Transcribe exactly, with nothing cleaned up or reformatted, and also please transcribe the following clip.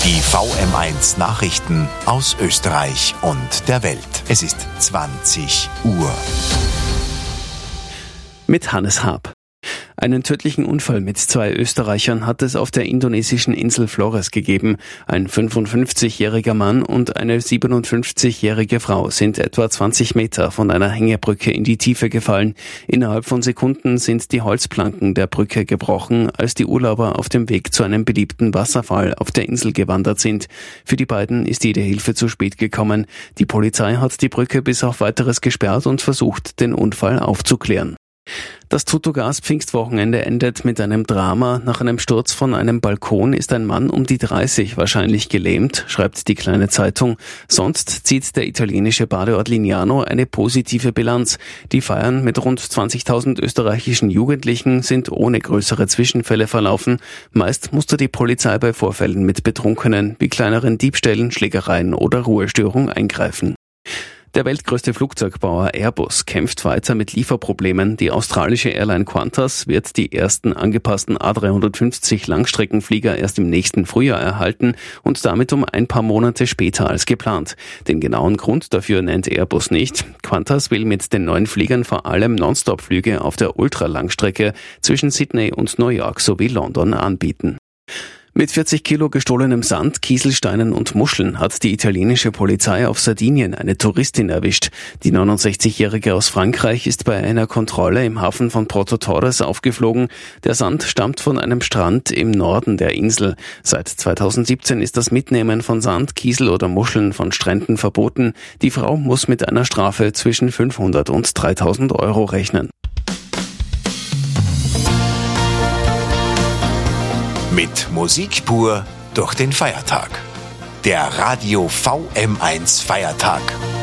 Die V M eins Nachrichten aus Österreich und der Welt. Es ist zwanzig Uhr. Mit Hannes Haab. Einen tödlichen Unfall mit zwei Österreichern hat es auf der indonesischen Insel Flores gegeben. Ein fünfundfünfzigjähriger Mann und eine siebenundfünfzigjährige Frau sind etwa zwanzig Meter von einer Hängebrücke in die Tiefe gefallen. Innerhalb von Sekunden sind die Holzplanken der Brücke gebrochen, als die Urlauber auf dem Weg zu einem beliebten Wasserfall auf der Insel gewandert sind. Für die beiden ist jede Hilfe zu spät gekommen. Die Polizei hat die Brücke bis auf Weiteres gesperrt und versucht, den Unfall aufzuklären. Das Tutogas-Pfingstwochenende endet mit einem Drama. Nach einem Sturz von einem Balkon ist ein Mann um die dreißig wahrscheinlich gelähmt, schreibt die Kleine Zeitung. Sonst zieht der italienische Badeort Lignano eine positive Bilanz. Die Feiern mit rund zwanzigtausend österreichischen Jugendlichen sind ohne größere Zwischenfälle verlaufen. Meist musste die Polizei bei Vorfällen mit Betrunkenen wie kleineren Diebstählen, Schlägereien oder Ruhestörung eingreifen. Der weltgrößte Flugzeugbauer Airbus kämpft weiter mit Lieferproblemen. Die australische Airline Qantas wird die ersten angepassten A dreihundertfünfzig Langstreckenflieger erst im nächsten Frühjahr erhalten und damit um ein paar Monate später als geplant. Den genauen Grund dafür nennt Airbus nicht. Qantas will mit den neuen Fliegern vor allem Nonstop-Flüge auf der Ultralangstrecke zwischen Sydney und New York sowie London anbieten. Mit vierzig Kilo gestohlenem Sand, Kieselsteinen und Muscheln hat die italienische Polizei auf Sardinien eine Touristin erwischt. Die neunundsechzigjährige aus Frankreich ist bei einer Kontrolle im Hafen von Porto Torres aufgeflogen. Der Sand stammt von einem Strand im Norden der Insel. Seit zweitausendsiebzehn ist das Mitnehmen von Sand, Kiesel oder Muscheln von Stränden verboten. Die Frau muss mit einer Strafe zwischen fünfhundert und dreitausend Euro rechnen. Mit Musik pur durch den Feiertag. Der Radio V M eins Feiertag.